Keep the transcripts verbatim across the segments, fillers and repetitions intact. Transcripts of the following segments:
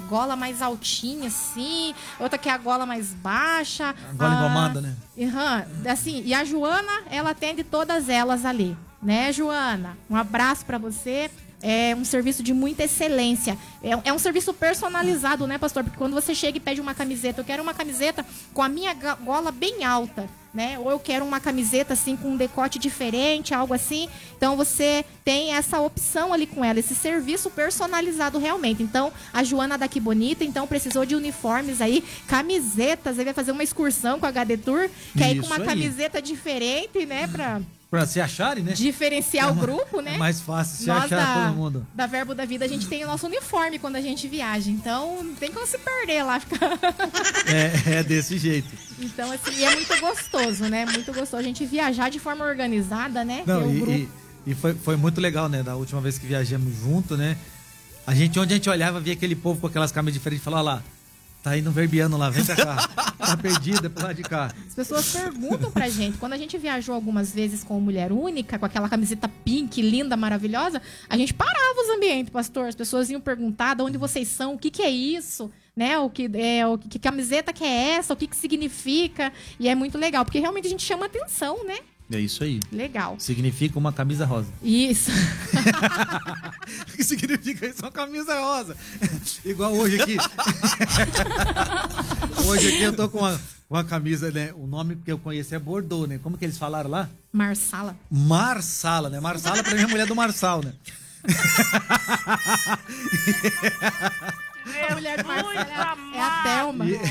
gola mais altinha, assim, outra quer a gola mais baixa. A gola engomada, né? Uhum, assim, e a Joana, ela atende todas elas ali, né, Joana? Um abraço pra você. É um serviço de muita excelência. É, é um serviço personalizado, né, pastor? Porque quando você chega e pede uma camiseta, eu quero uma camiseta com a minha gola bem alta, né? Ou eu quero uma camiseta, assim, com um decote diferente, algo assim. Então, você tem essa opção ali com ela, esse serviço personalizado realmente. Então, a Joana daqui bonita, então, precisou de uniformes aí, camisetas, aí vai fazer uma excursão com a H D Tour, que aí com uma aí. camiseta diferente, né, pra... Pra se acharem, né? Diferenciar é uma, o grupo, né? É mais fácil se Nós achar da, todo mundo. Da Verbo da Vida, a gente tem o nosso uniforme quando a gente viaja. Então, não tem como se perder lá. É, é desse jeito. Então, assim, é muito gostoso, né? Muito gostoso a gente viajar de forma organizada, né? Não, e, grupo... e, e foi, foi muito legal, né? Da última vez que viajamos junto, né? A gente, onde a gente olhava, via aquele povo com aquelas camisas diferentes e falava, olha lá, tá indo verbiano lá, vem pra cá. Tá perdida pro lado de cá. As pessoas perguntam pra gente. Quando a gente viajou algumas vezes com Mulher Única, com aquela camiseta pink, linda, maravilhosa, a gente parava os ambientes, pastor. As pessoas iam perguntar de onde vocês são, o que que é isso, né? O que, é, o que, que camiseta que é essa, o que que significa. E é muito legal, porque realmente a gente chama atenção, né? É isso aí. Legal. Significa uma camisa rosa. Isso. O que significa isso? Uma camisa rosa. Igual hoje aqui. Hoje aqui eu tô com uma, uma camisa, né? O nome que eu conheço é Bordeaux, né? Como que eles falaram lá? Marsala. Marsala, né? Marsala pra mim é a mulher do Marçal, né? É a mulher do Marçal, é a Thelma. E...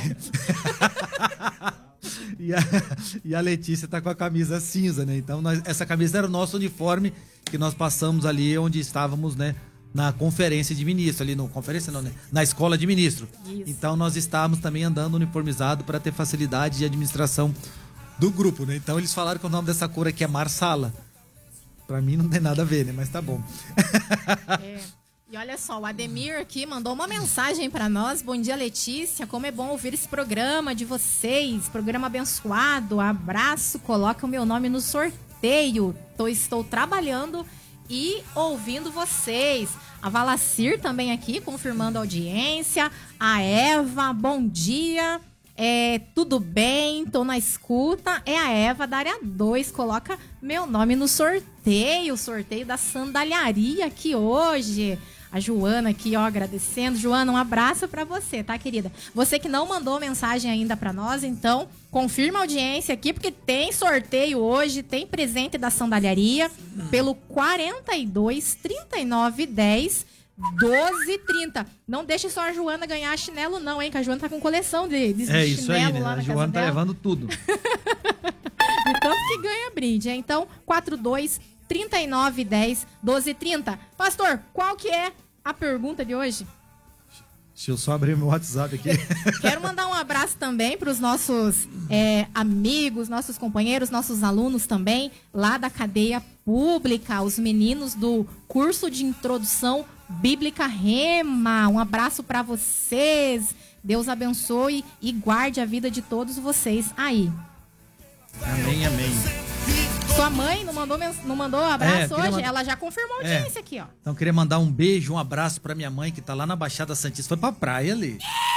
E a, e a Letícia tá com a camisa cinza, né? Então, nós, essa camisa era o nosso uniforme que nós passamos ali onde estávamos, né? Na conferência de ministro, ali no conferência não, né? Na escola de ministro. Isso. Então, nós estávamos também andando uniformizado para ter facilidade de administração do grupo, né? Então, eles falaram que o nome dessa cor aqui é Marsala. Pra mim não tem nada a ver, né? Mas tá bom. É. E olha só, o Ademir aqui mandou uma mensagem para nós. Bom dia, Letícia. Como é bom ouvir esse programa de vocês. Programa abençoado. Abraço. Coloca o meu nome no sorteio. Tô, estou trabalhando e ouvindo vocês. A Valacir também aqui, confirmando a audiência. A Eva, bom dia. É, tudo bem, tô na escuta. É a Eva da área dois. Coloca meu nome no sorteio. Sorteio da sandalharia aqui hoje. A Joana aqui, ó, agradecendo. Joana, um abraço pra você, tá, querida? Você que não mandou mensagem ainda pra nós, então, confirma a audiência aqui, porque tem sorteio hoje, tem presente da sandalharia, pelo quarenta e dois, trinta e nove, dez, doze, trinta. Não deixe só a Joana ganhar chinelo não, hein, que a Joana tá com coleção de, de é chinelo isso aí, né? lá A na Joana casa tá dela. levando tudo. De tanto que ganha brinde, hein? Então, quarenta e dois, trinta e nove, dez, doze, trinta. Pastor, qual que é a pergunta de hoje? Deixa eu só abrir meu WhatsApp aqui. Quero mandar um abraço também para os nossos é, amigos, nossos companheiros, nossos alunos também, lá da cadeia pública, os meninos do curso de introdução bíblica Rema. Um abraço para vocês. Deus abençoe e guarde a vida de todos vocês aí. Amém, amém. Sua mãe não mandou, não mandou abraço é, hoje? mand... Ela já confirmou a audiência é. aqui, ó. Então, queria mandar um beijo, um abraço pra minha mãe, que tá lá na Baixada Santista. Foi pra praia ali.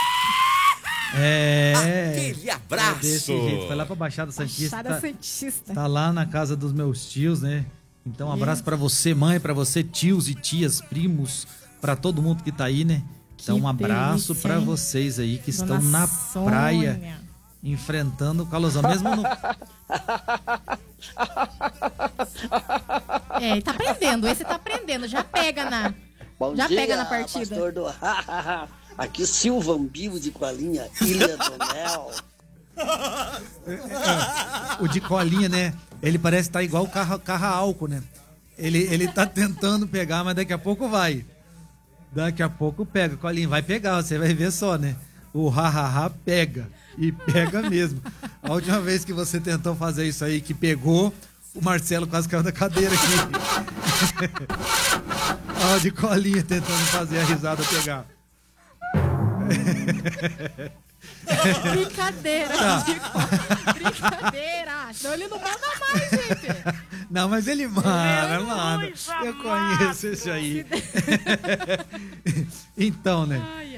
É. Aquele abraço. É desse jeito. Foi lá pra Baixada Santista. Baixada tá, Santista. Tá lá na casa dos meus tios, né? Então, um abraço pra você, mãe, pra você, tios e tias, primos, pra todo mundo que tá aí, né? Então, um abraço delícia, pra hein? Vocês aí que Dona estão na Sônia. Praia. Enfrentando o calorzão, mesmo no... É, tá aprendendo, esse tá aprendendo, já pega na... Bom já dia, pega na partida. Pastor do... Aqui Silvan Bivo de Colinha, Ilha do Mel. É, o de colinha, né? Ele parece estar tá igual o carro, carro a álcool, né? Ele, ele tá tentando pegar, mas daqui a pouco vai. Daqui a pouco pega, colinha, vai pegar, você vai ver só, né? O ha-ha-ha pega. E pega mesmo. A última vez que você tentou fazer isso aí, que pegou, o Marcelo quase caiu da cadeira aqui. Ó, de colinha tentando fazer a risada pegar. Brincadeira, tá. Brincadeira. Então ele não manda mais, gente. Não, mas ele manda, manda. Eu conheço esse aí. Então, né? Ai,